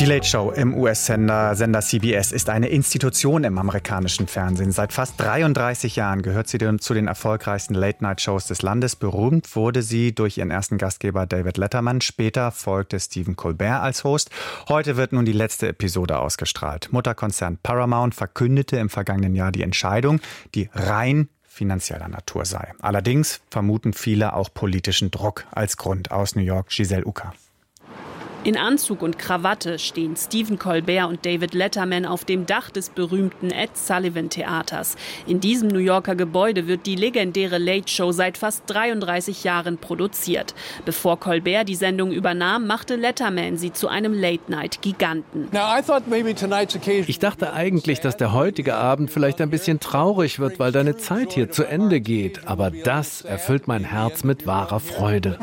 Die Late Show im US-Sender CBS ist eine Institution im amerikanischen Fernsehen. Seit fast 33 Jahren gehört sie zu den erfolgreichsten Late-Night-Shows des Landes. Berühmt wurde sie durch ihren ersten Gastgeber David Letterman. Später folgte Stephen Colbert als Host. Heute wird nun die letzte Episode ausgestrahlt. Mutterkonzern Paramount verkündete im vergangenen Jahr die Entscheidung, die rein finanzieller Natur sei. Allerdings vermuten viele auch politischen Druck als Grund. Aus New York, Giselle Ucker. In Anzug und Krawatte stehen Stephen Colbert und David Letterman auf dem Dach des berühmten Ed Sullivan Theaters. In diesem New Yorker Gebäude wird die legendäre Late Show seit fast 33 Jahren produziert. Bevor Colbert die Sendung übernahm, machte Letterman sie zu einem Late-Night-Giganten. Ich dachte eigentlich, dass der heutige Abend vielleicht ein bisschen traurig wird, weil deine Zeit hier zu Ende geht. Aber das erfüllt mein Herz mit wahrer Freude.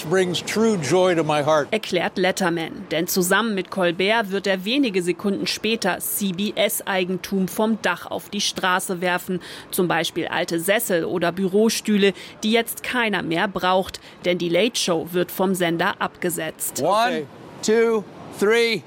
Erklärt Letterman. Denn zusammen mit Colbert wird er wenige Sekunden später CBS-Eigentum vom Dach auf die Straße werfen. Zum Beispiel alte Sessel oder Bürostühle, die jetzt keiner mehr braucht. Denn die Late Show wird vom Sender abgesetzt. 1, 2, 3.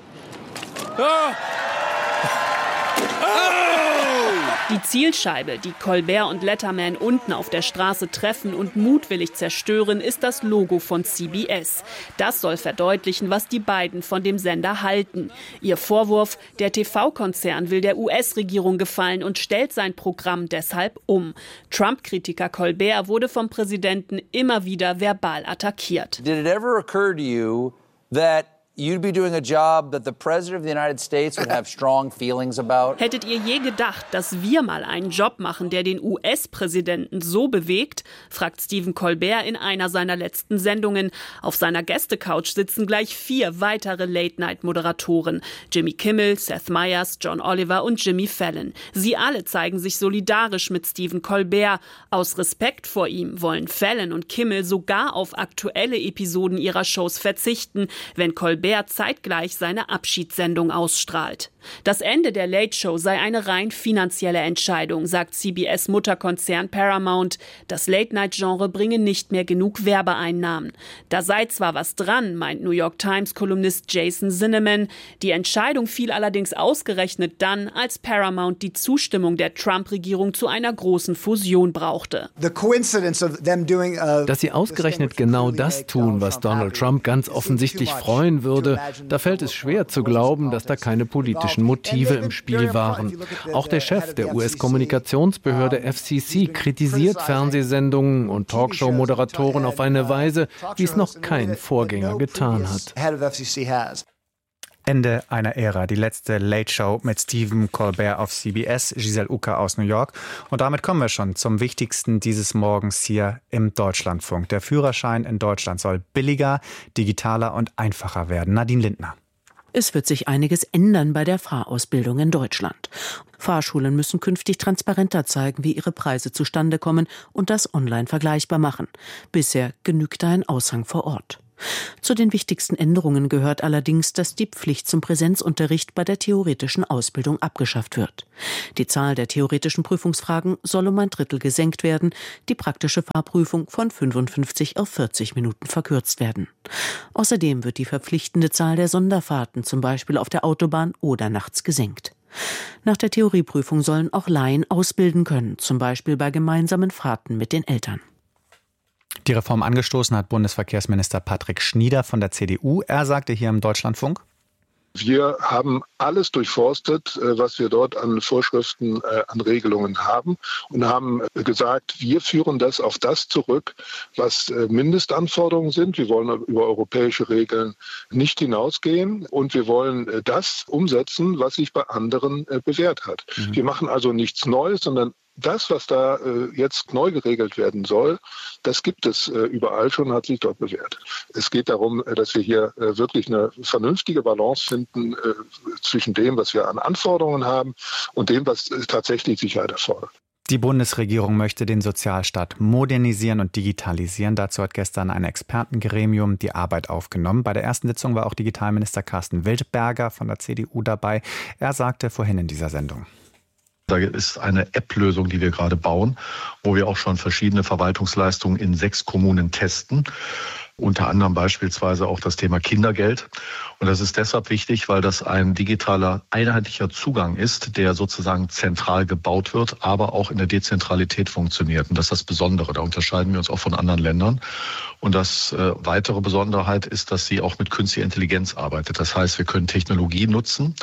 Die Zielscheibe, die Colbert und Letterman unten auf der Straße treffen und mutwillig zerstören, ist das Logo von CBS. Das soll verdeutlichen, was die beiden von dem Sender halten. Ihr Vorwurf, der TV-Konzern will der US-Regierung gefallen und stellt sein Programm deshalb um. Trump-Kritiker Colbert wurde vom Präsidenten immer wieder verbal attackiert. Did it ever occur to you that you'd be doing a job that the President of the United States would have strong feelings about? Hättet ihr je gedacht, dass wir mal einen Job machen, der den US-Präsidenten so bewegt? Fragt Stephen Colbert in einer seiner letzten Sendungen. Auf seiner Gästecouch sitzen gleich 4 weitere Late-Night-Moderatoren. Jimmy Kimmel, Seth Meyers, John Oliver und Jimmy Fallon. Sie alle zeigen sich solidarisch mit Stephen Colbert. Aus Respekt vor ihm wollen Fallon und Kimmel sogar auf aktuelle Episoden ihrer Shows verzichten, wenn Colbert zeitgleich seine Abschiedssendung ausstrahlt. Das Ende der Late Show sei eine rein finanzielle Entscheidung, sagt CBS-Mutterkonzern Paramount. Das Late-Night-Genre bringe nicht mehr genug Werbeeinnahmen. Da sei zwar was dran, meint New York Times-Kolumnist Jason Zinnemann. Die Entscheidung fiel allerdings ausgerechnet dann, als Paramount die Zustimmung der Trump-Regierung zu einer großen Fusion brauchte. Dass sie ausgerechnet genau das tun, was Donald Trump ganz offensichtlich freuen würde, da fällt es schwer zu glauben, dass da keine politischen Motive im Spiel waren. Auch der Chef der US-Kommunikationsbehörde FCC kritisiert Fernsehsendungen und Talkshow-Moderatoren auf eine Weise, wie es noch kein Vorgänger getan hat. Ende einer Ära. Die letzte Late Show mit Stephen Colbert auf CBS. Giselle Ucker aus New York. Und damit kommen wir schon zum Wichtigsten dieses Morgens hier im Deutschlandfunk. Der Führerschein in Deutschland soll billiger, digitaler und einfacher werden. Nadine Lindner. Es wird sich einiges ändern bei der Fahrausbildung in Deutschland. Fahrschulen müssen künftig transparenter zeigen, wie ihre Preise zustande kommen und das online vergleichbar machen. Bisher genügte ein Aushang vor Ort. Zu den wichtigsten Änderungen gehört allerdings, dass die Pflicht zum Präsenzunterricht bei der theoretischen Ausbildung abgeschafft wird. Die Zahl der theoretischen Prüfungsfragen soll um 1/3 gesenkt werden, die praktische Fahrprüfung von 55 auf 40 Minuten verkürzt werden. Außerdem wird die verpflichtende Zahl der Sonderfahrten, zum Beispiel auf der Autobahn oder nachts, gesenkt. Nach der Theorieprüfung sollen auch Laien ausbilden können, zum Beispiel bei gemeinsamen Fahrten mit den Eltern. Die Reform angestoßen hat Bundesverkehrsminister Patrick Schnieder von der CDU. Er sagte hier im Deutschlandfunk: Wir haben alles durchforstet, was wir dort an Vorschriften, an Regelungen haben und haben gesagt, wir führen das auf das zurück, was Mindestanforderungen sind. Wir wollen über europäische Regeln nicht hinausgehen und wir wollen das umsetzen, was sich bei anderen bewährt hat. Wir machen also nichts Neues, sondern das, was da jetzt neu geregelt werden soll, das gibt es überall schon, hat sich dort bewährt. Es geht darum, dass wir hier wirklich eine vernünftige Balance finden zwischen dem, was wir an Anforderungen haben und dem, was tatsächlich Sicherheit erfordert. Die Bundesregierung möchte den Sozialstaat modernisieren und digitalisieren. Dazu hat gestern ein Expertengremium die Arbeit aufgenommen. Bei der ersten Sitzung war auch Digitalminister Carsten Wildberger von der CDU dabei. Er sagte vorhin in dieser Sendung: Da ist eine App-Lösung, die wir gerade bauen, wo wir auch schon verschiedene Verwaltungsleistungen in 6 Kommunen testen. Unter anderem beispielsweise auch das Thema Kindergeld. Und das ist deshalb wichtig, weil das ein digitaler, einheitlicher Zugang ist, der sozusagen zentral gebaut wird, aber auch in der Dezentralität funktioniert. Und das ist das Besondere. Da unterscheiden wir uns auch von anderen Ländern. Und das weitere Besonderheit ist, dass sie auch mit künstlicher Intelligenz arbeitet. Das heißt, wir können Technologie nutzen,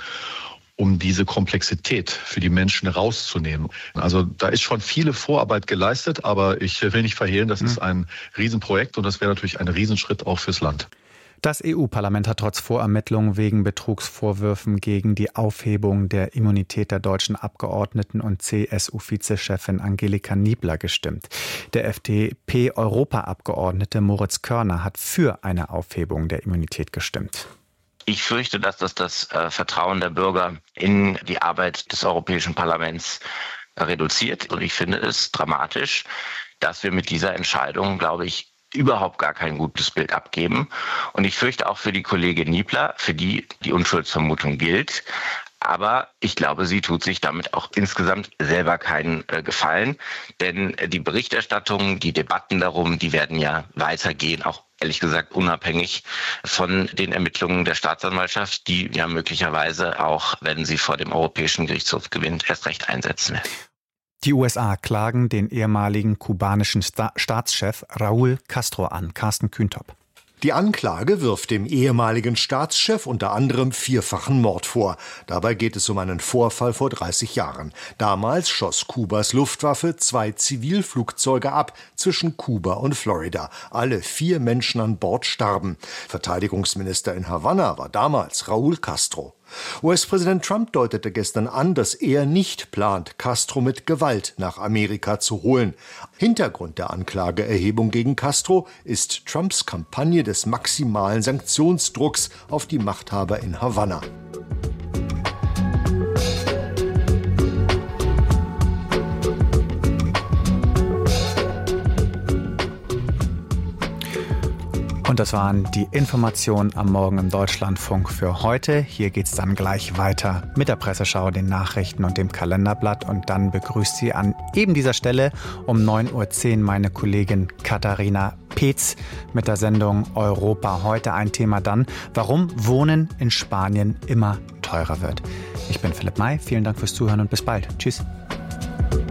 um diese Komplexität für die Menschen rauszunehmen. Also da ist schon viele Vorarbeit geleistet, aber ich will nicht verhehlen, das ist ein Riesenprojekt und das wäre natürlich ein Riesenschritt auch fürs Land. Das EU-Parlament hat trotz Vorermittlungen wegen Betrugsvorwürfen gegen die Aufhebung der Immunität der deutschen Abgeordneten und CSU-Vizechefin Angelika Niebler gestimmt. Der FDP-Europaabgeordnete Moritz Körner hat für eine Aufhebung der Immunität gestimmt. Ich fürchte, dass das Vertrauen der Bürger in die Arbeit des Europäischen Parlaments reduziert. Und ich finde es dramatisch, dass wir mit dieser Entscheidung, glaube ich, überhaupt gar kein gutes Bild abgeben. Und ich fürchte auch für die Kollegin Niebler, für die Unschuldsvermutung gilt. Aber ich glaube, sie tut sich damit auch insgesamt selber keinen Gefallen. Denn die Berichterstattung, die Debatten darum, die werden ja weitergehen, auch ehrlich gesagt unabhängig von den Ermittlungen der Staatsanwaltschaft, die ja möglicherweise auch, wenn sie vor dem Europäischen Gerichtshof gewinnt, erst recht einsetzen wird. Die USA klagen den ehemaligen kubanischen Staatschef Raúl Castro an. Carsten Kühntop. Die Anklage wirft dem ehemaligen Staatschef unter anderem 4-fachen Mord vor. Dabei geht es um einen Vorfall vor 30 Jahren. Damals schoss Kubas Luftwaffe 2 Zivilflugzeuge ab zwischen Kuba und Florida. Alle 4 Menschen an Bord starben. Verteidigungsminister in Havanna war damals Raúl Castro. US-Präsident Trump deutete gestern an, dass er nicht plant, Castro mit Gewalt nach Amerika zu holen. Hintergrund der Anklageerhebung gegen Castro ist Trumps Kampagne des maximalen Sanktionsdrucks auf die Machthaber in Havanna. Und das waren die Informationen am Morgen im Deutschlandfunk für heute. Hier geht's dann gleich weiter mit der Presseschau, den Nachrichten und dem Kalenderblatt. Und dann begrüßt Sie an eben dieser Stelle um 9.10 Uhr meine Kollegin Katharina Peetz mit der Sendung Europa heute. Ein Thema dann, warum Wohnen in Spanien immer teurer wird. Ich bin Philipp May, vielen Dank fürs Zuhören und bis bald. Tschüss.